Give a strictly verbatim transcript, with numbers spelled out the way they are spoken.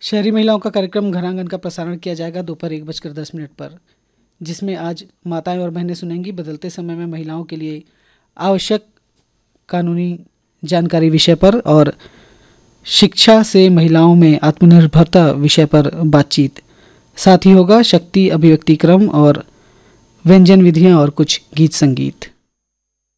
शहरी महिलाओं का कार्यक्रम घर आंगन का प्रसारण किया जाएगा दोपहर एक बजकर दस मिनट पर, जिसमें आज माताएं और बहनें सुनेंगी बदलते समय में महिलाओं के लिए आवश्यक कानूनी जानकारी विषय पर और शिक्षा से महिलाओं में आत्मनिर्भरता विषय पर बातचीत। साथ ही होगा शक्ति अभिव्यक्ति क्रम और व्यंजन विधियां और कुछ गीत संगीत।